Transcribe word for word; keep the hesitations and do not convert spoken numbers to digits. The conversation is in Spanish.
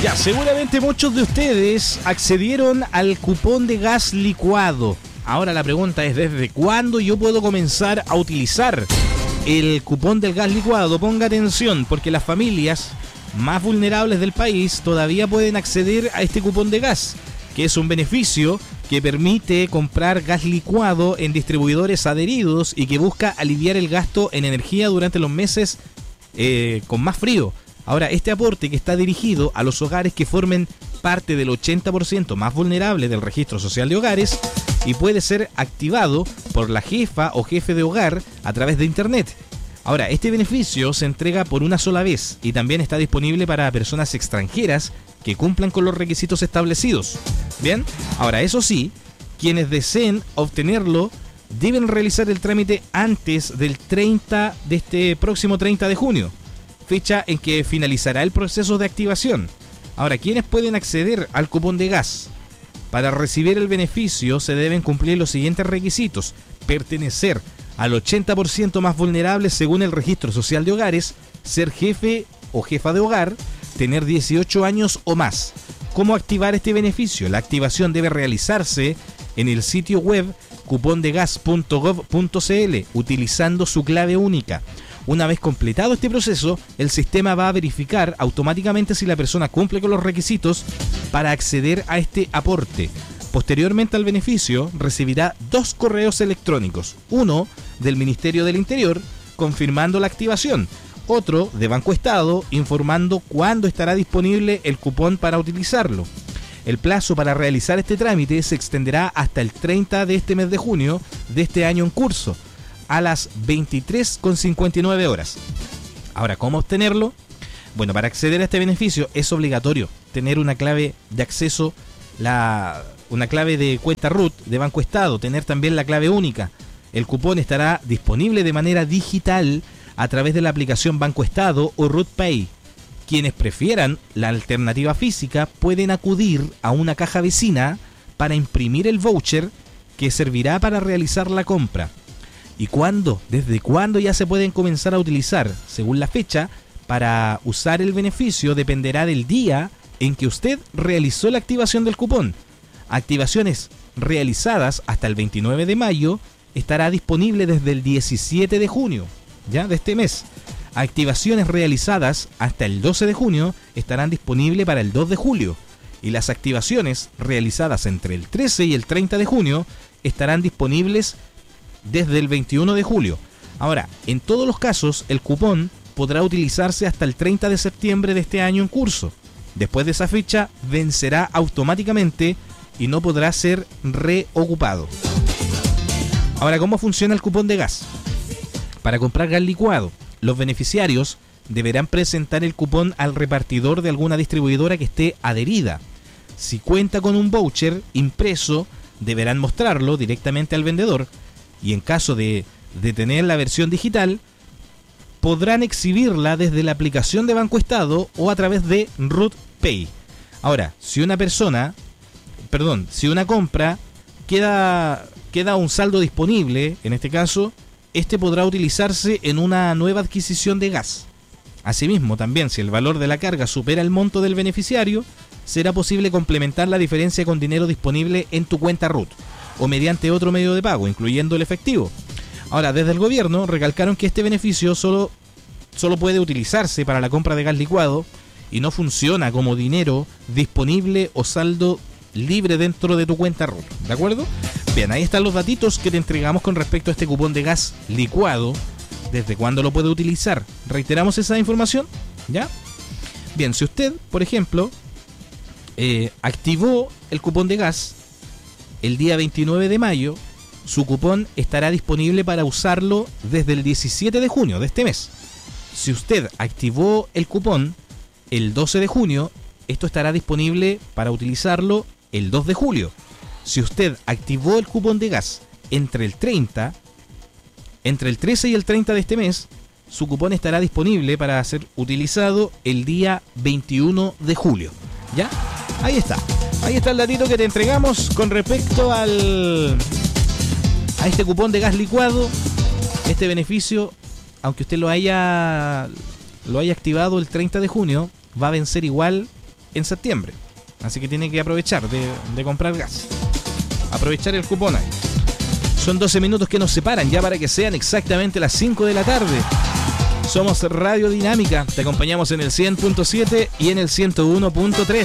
Ya, seguramente muchos de ustedes accedieron al cupón de gas licuado. Ahora la pregunta es, ¿desde cuándo yo puedo comenzar a utilizar el cupón del gas licuado? Ponga atención, porque las familias más vulnerables del país todavía pueden acceder a este cupón de gas, que es un beneficio que permite comprar gas licuado en distribuidores adheridos y que busca aliviar el gasto en energía durante los meses eh, con más frío. Ahora, este aporte, que está dirigido a los hogares que formen parte del ochenta por ciento más vulnerable del registro social de hogares, y puede ser activado por la jefa o jefe de hogar a través de internet. Ahora, este beneficio se entrega por una sola vez y también está disponible para personas extranjeras que cumplan con los requisitos establecidos. Bien, ahora eso sí, quienes deseen obtenerlo deben realizar el trámite antes del treinta de este próximo treinta de junio, fecha en que finalizará el proceso de activación. Ahora, ¿quiénes pueden acceder al cupón de gas? Para recibir el beneficio se deben cumplir los siguientes requisitos: pertenecer al ochenta por ciento más vulnerable según el registro social de hogares, ser jefe o jefa de hogar, tener dieciocho años o más. ¿Cómo activar este beneficio? La activación debe realizarse en el sitio web cupondegas punto gov punto cl utilizando su clave única. Una vez completado este proceso, el sistema va a verificar automáticamente si la persona cumple con los requisitos para acceder a este aporte. Posteriormente al beneficio, recibirá dos correos electrónicos, uno del Ministerio del Interior confirmando la activación, otro de Banco Estado informando cuándo estará disponible el cupón para utilizarlo. El plazo para realizar este trámite se extenderá hasta el treinta de este mes de junio de este año en curso, a las veintitrés con cincuenta y nueve horas. Ahora, ¿cómo obtenerlo? Bueno, para acceder a este beneficio es obligatorio tener una clave de acceso, la, una clave de cuenta root de Banco Estado, tener también la clave única. El cupón estará disponible de manera digital a través de la aplicación Banco Estado o Root Pay. Quienes prefieran la alternativa física pueden acudir a una caja vecina para imprimir el voucher que servirá para realizar la compra. ¿Y cuándo? ¿Desde cuándo ya se pueden comenzar a utilizar? Según la fecha, para usar el beneficio dependerá del día en que usted realizó la activación del cupón. Activaciones realizadas hasta el veintinueve de mayo estará disponible desde el diecisiete de junio, ya de este mes. Activaciones realizadas hasta el doce de junio estarán disponibles para el dos de julio. Y las activaciones realizadas entre el trece y el treinta de junio estarán disponibles desde el veintiuno de julio. Ahora, en todos los casos, el cupón podrá utilizarse hasta el treinta de septiembre de este año en curso. Después de esa fecha, vencerá automáticamente y no podrá ser reocupado. Ahora, ¿cómo funciona el cupón de gas? Para comprar gas licuado, los beneficiarios deberán presentar el cupón al repartidor de alguna distribuidora que esté adherida. Si cuenta con un voucher impreso, deberán mostrarlo directamente al vendedor. Y en caso de, de tener la versión digital, podrán exhibirla desde la aplicación de Banco Estado o a través de Root Pay. Ahora, si una persona, perdón, si una compra queda, queda un saldo disponible, en este caso, este podrá utilizarse en una nueva adquisición de gas. Asimismo, también, si el valor de la carga supera el monto del beneficiario, será posible complementar la diferencia con dinero disponible en tu cuenta Root o mediante otro medio de pago, incluyendo el efectivo. Ahora, desde el gobierno recalcaron que este beneficio solo, solo puede utilizarse para la compra de gas licuado y no funciona como dinero disponible o saldo libre dentro de tu cuenta Root, ¿de acuerdo? Bien, ahí están los datitos que te entregamos con respecto a este cupón de gas licuado. ¿Desde cuándo lo puede utilizar? Reiteramos esa información, ¿ya? Bien, si usted, por ejemplo, eh, activó el cupón de gas el día veintinueve de mayo, su cupón estará disponible para usarlo desde el diecisiete de junio de este mes. Si usted activó el cupón el doce de junio, esto estará disponible para utilizarlo el dos de julio. Si usted activó el cupón de gas entre el treinta, entre el trece y el treinta de este mes, su cupón estará disponible para ser utilizado el día veintiuno de julio. ¿Ya? Ahí está. Ahí está el datito que te entregamos con respecto al a este cupón de gas licuado. Este beneficio, aunque usted lo haya lo haya activado el treinta de junio, va a vencer igual en septiembre. Así que tiene que aprovechar de, de comprar gas. Aprovechar el cupón ahí. Son doce minutos que nos separan ya para que sean exactamente las cinco de la tarde. Somos Radio Dinámica. Te acompañamos en el cien punto siete y en el ciento uno punto tres.